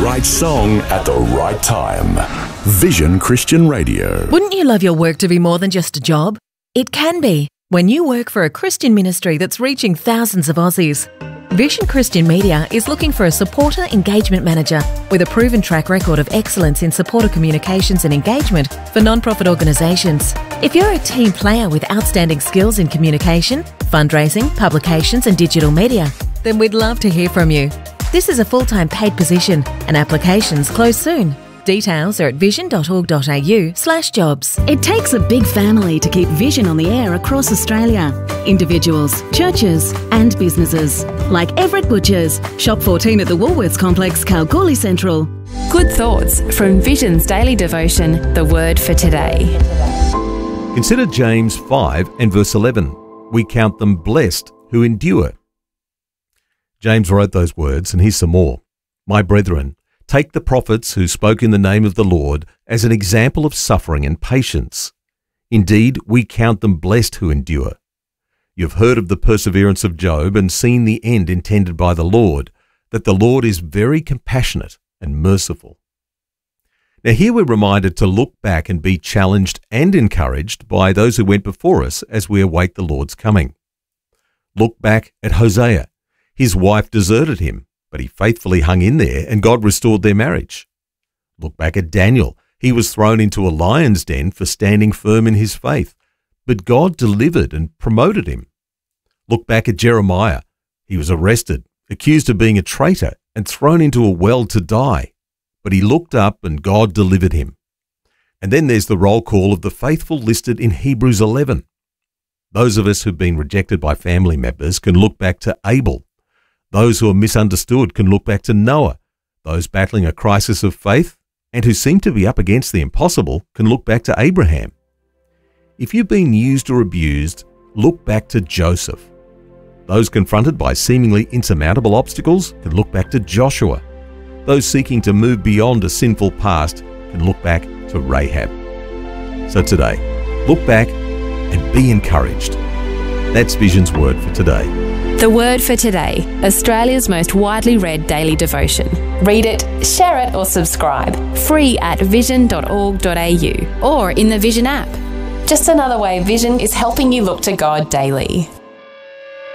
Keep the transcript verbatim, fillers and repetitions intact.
right song at the right time. Vision Christian Radio. Wouldn't you love your work to be more than just a job? It can be when you work for a Christian ministry that's reaching thousands of Aussies. Vision Christian Media is looking for a supporter engagement manager with a proven track record of excellence in supporter communications and engagement for non-profit organisations. If you're a team player with outstanding skills in communication, fundraising, publications and digital media, then we'd love to hear from you. This is a full-time paid position and applications close soon. Details are at vision.org.au slash jobs. It takes a big family to keep Vision on the air across Australia. Individuals, churches and businesses. Like Everett Butchers, Shop fourteen at the Woolworths Complex, Kalgoorlie Central. Good thoughts from Vision's daily devotion, The Word for Today. Consider James five and verse eleven. We count them blessed who endure. James wrote those words, and here's some more. My brethren, take the prophets who spoke in the name of the Lord as an example of suffering and patience. Indeed, we count them blessed who endure. You've heard of the perseverance of Job and seen the end intended by the Lord, that the Lord is very compassionate and merciful. Now here we're reminded to look back and be challenged and encouraged by those who went before us as we await the Lord's coming. Look back at Hosea. His wife deserted him, but he faithfully hung in there and God restored their marriage. Look back at Daniel. He was thrown into a lion's den for standing firm in his faith, but God delivered and promoted him. Look back at Jeremiah. He was arrested, accused of being a traitor, and thrown into a well to die, but he looked up and God delivered him. And then there's the roll call of the faithful listed in Hebrews eleven. Those of us who've been rejected by family members can look back to Abel. Those who are misunderstood can look back to Noah. Those battling a crisis of faith and who seem to be up against the impossible can look back to Abraham. If you've been used or abused, look back to Joseph. Those confronted by seemingly insurmountable obstacles can look back to Joshua. Those seeking to move beyond a sinful past can look back to Rahab. So today, look back and be encouraged. That's Vision's word for today. The Word for Today, Australia's most widely read daily devotion. Read it, share it or subscribe. Free at vision dot org dot a u or in the Vision app. Just another way Vision is helping you look to God daily.